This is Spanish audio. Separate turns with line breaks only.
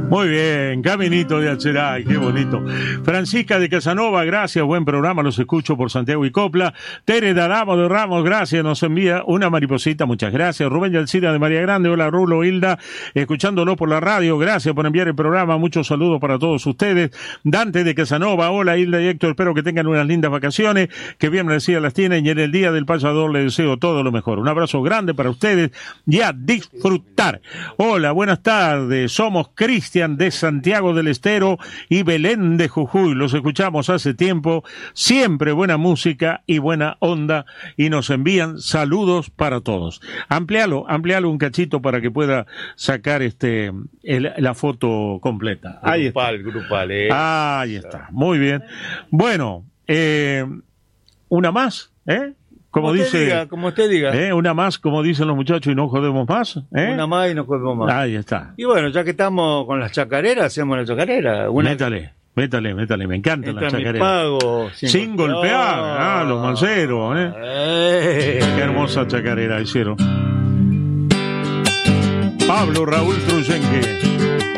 Muy bien, Caminito de Acheray, qué bonito. Francisca de Casanova, gracias, buen programa, los escucho por Santiago y Copla. Tere Daramo de Ramos, gracias, nos envía una mariposita, muchas gracias. Rubén Yalcina de María Grande, hola Rulo, Hilda, escuchándolo por la radio, gracias por enviar el programa, muchos saludos para todos ustedes. Dante de Casanova, hola Hilda y Héctor, espero que tengan unas lindas vacaciones, que bien merecidas las tienen, y en el Día del Payador les deseo todo lo mejor. Un abrazo grande para ustedes y a disfrutar. Hola, buenas tardes, somos Cristian de Santiago del Estero y Belén de Jujuy, los escuchamos hace tiempo, siempre buena música y buena onda, y nos envían saludos para todos. Amplialo un cachito para que pueda sacar la foto completa. Ahí está.
Grupal,
Ahí está, muy bien. Bueno, una más, como usted diga. Una más, como dicen los muchachos, y no jodemos más.
Una más y no jodemos más.
Ahí está.
Y bueno, ya que estamos con las chacareras, hacemos la chacarera.
Métale, me encantan las chacareras.
Pago,
sin golpear, los manceros. Qué hermosa chacarera hicieron. Pablo Raúl Truyenque.